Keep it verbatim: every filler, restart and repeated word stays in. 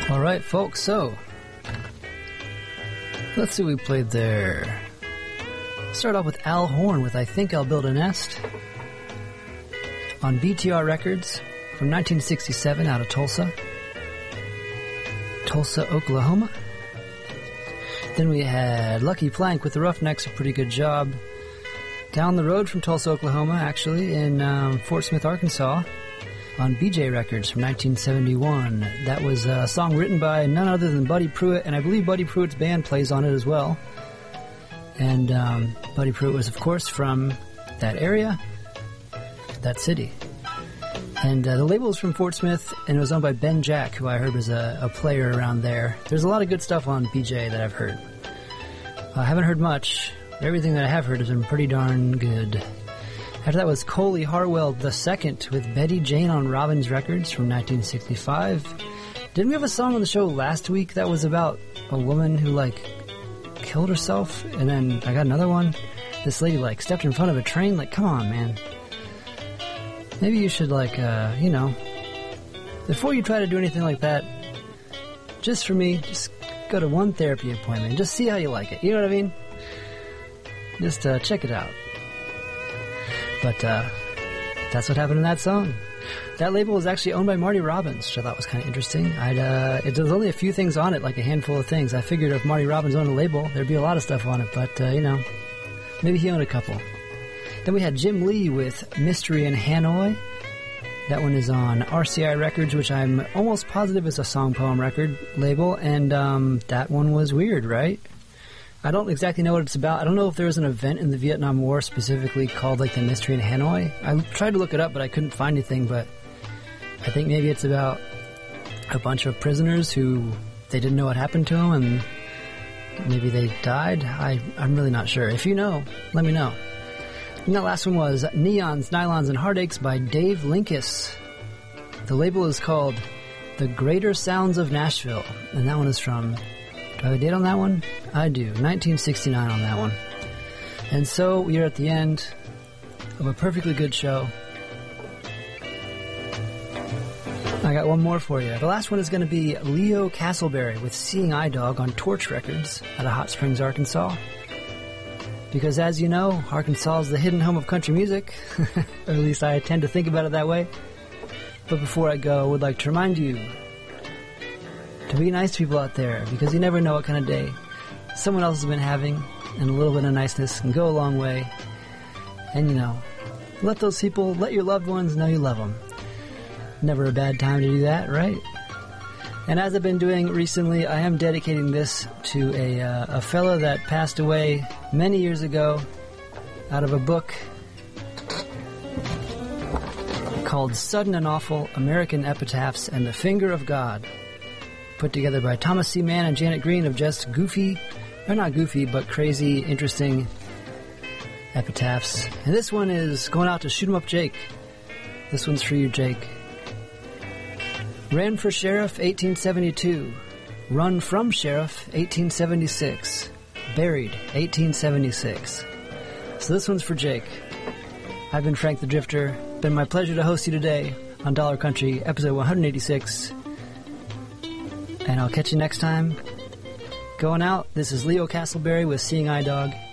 All right, folks, so let's see what we played there. Start off with Al Horn with I Think I'll Build a Nest on B T R Records from nineteen sixty-seven out of Tulsa, Tulsa, Oklahoma. Then we had Lucky Plank with the Roughnecks, a pretty good job. Down the road from Tulsa, Oklahoma, actually, in um, Fort Smith, Arkansas, on B J Records from nineteen seventy-one. That was a song written by none other than Buddy Pruitt, and I believe Buddy Pruitt's band plays on it as well. And um, Buddy Pruitt was, of course, from that area, that city. And uh, the label was from Fort Smith, and it was owned by Ben Jack, who I heard was a, a player around there. There's a lot of good stuff on B J that I've heard. I haven't heard much. Everything that I have heard has been pretty darn good. After that was Coley Harwell the Second with Betty Jane on Robbins Records from nineteen sixty-five. Didn't we have a song on the show last week that was about a woman who, like, killed herself? And then I got another one. This lady, like, stepped in front of a train. Like, come on, man. Maybe you should, like, uh, you know, before you try to do anything like that, just for me, just go to one therapy appointment. Just see how you like it. You know what I mean? Just uh, check it out. But uh, that's what happened in that song. That label was actually owned by Marty Robbins, which I thought was kind of interesting. I'd, uh, it, there was only a few things on it, like a handful of things. I figured if Marty Robbins owned a label, there'd be a lot of stuff on it, but, uh, you know, maybe he owned a couple. Then we had Jim Lee with Mystery in Hanoi. That one is on R C I Records, which I'm almost positive is a song poem record label, and um, that one was weird, right? I don't exactly know what it's about. I don't know if there was an event in the Vietnam War specifically called, like, the Mystery in Hanoi. I tried to look it up, but I couldn't find anything, but I think maybe it's about a bunch of prisoners who they didn't know what happened to them, and maybe they died. I, I'm really not sure. If you know, let me know. And that last one was Neons, Nylons, and Heartaches by Dave Linkus. The label is called The Greater Sounds of Nashville, and that one is from... Do I have a date on that one? I do. nineteen sixty-nine on that one. And so we are at the end of a perfectly good show. I got one more for you. The last one is going to be Leo Castleberry with Seeing Eye Dog on Torch Records out of Hot Springs, Arkansas. Because as you know, Arkansas is the hidden home of country music. Or at least I tend to think about it that way. But before I go, I would like to remind you to be nice to people out there, because you never know what kind of day someone else has been having, and a little bit of niceness can go a long way. And, you know, let those people, let your loved ones know you love them. Never a bad time to do that, right? And as I've been doing recently, I am dedicating this to a, uh, a fellow that passed away many years ago out of a book called Sudden and Awful American Epitaphs and the Finger of God, put together by Thomas C. Mann and Janet Green of just goofy, or not goofy, but crazy, interesting epitaphs. And this one is going out to Shoot 'em Up Jake. This one's for you, Jake. Ran for sheriff, eighteen seventy-two. Run from sheriff, eighteen seventy-six. Buried, eighteen seventy-six. So this one's for Jake. I've been Frank the Drifter. Been my pleasure to host you today on Dollar Country, episode one eighty-six. And I'll catch you next time. Going out, this is Leo Castleberry with Seeing Eye Dog.